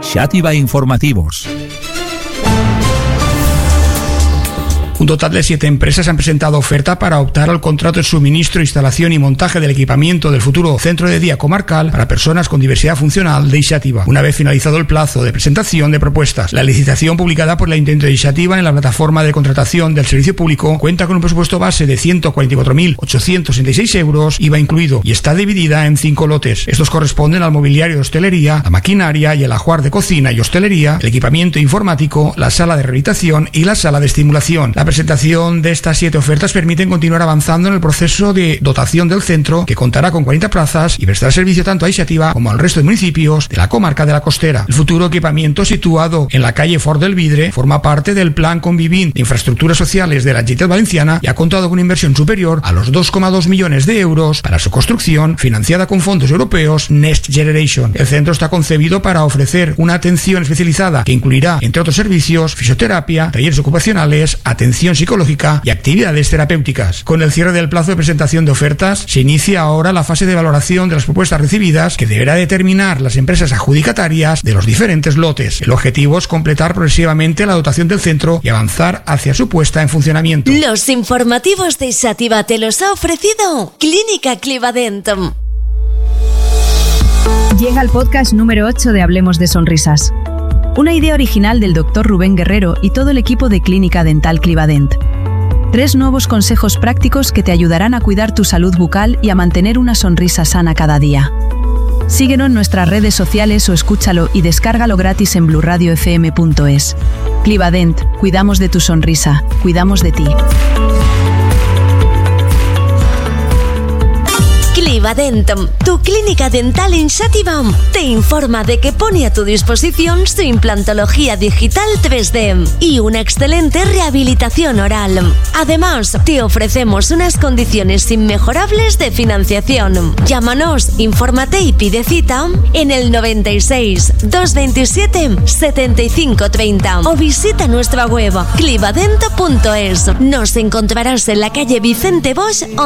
Xàtiva Informativos. Un total de 7 empresas han presentado oferta para optar al contrato de suministro, instalación y montaje del equipamiento del futuro centro de día comarcal para personas con diversidad funcional de Xàtiva. Una vez finalizado el plazo de presentación de propuestas, la licitación publicada por el Ayuntamiento de Xàtiva en la plataforma de contratación del servicio público cuenta con un presupuesto base de 144.866 euros, IVA incluido, y está dividida en 5 lotes. Estos corresponden al mobiliario de hostelería, la maquinaria y el ajuar de cocina y hostelería, el equipamiento informático, la sala de rehabilitación y la sala de estimulación. La presentación de estas 7 ofertas permiten continuar avanzando en el proceso de dotación del centro, que contará con 40 plazas y prestará servicio tanto a Xàtiva como al resto de municipios de la comarca de la Costera. El futuro equipamiento, situado en la calle Fort del Vidre, forma parte del Plan Convivint de Infraestructuras Sociales de la Generalitat Valenciana y ha contado con una inversión superior a los 2,2 millones de euros para su construcción, financiada con fondos europeos Next Generation. El centro está concebido para ofrecer una atención especializada que incluirá, entre otros servicios, fisioterapia, talleres ocupacionales, atención psicológica y actividades terapéuticas. Con el cierre del plazo de presentación de ofertas, se inicia ahora la fase de valoración de las propuestas recibidas, que deberá determinar las empresas adjudicatarias de los diferentes lotes. El objetivo es completar progresivamente la dotación del centro y avanzar hacia su puesta en funcionamiento. Los informativos de Xàtiva te los ha ofrecido Clínica Clivadent. Llega el podcast número 8 de Hablemos de Sonrisas. Una idea original del Dr. Rubén Guerrero y todo el equipo de Clínica Dental Clivadent. 3 nuevos consejos prácticos que te ayudarán a cuidar tu salud bucal y a mantener una sonrisa sana cada día. Síguenos en nuestras redes sociales o escúchalo y descárgalo gratis en blurradiofm.es. Clivadent, cuidamos de tu sonrisa, cuidamos de ti. Clivadent, tu clínica dental en Xàtiva, te informa de que pone a tu disposición su implantología digital 3D y una excelente rehabilitación oral. Además, te ofrecemos unas condiciones inmejorables de financiación. Llámanos, infórmate y pide cita en el 96 227 75 30 o visita nuestra web clivadent.es. Nos encontrarás en la calle Vicente Bosch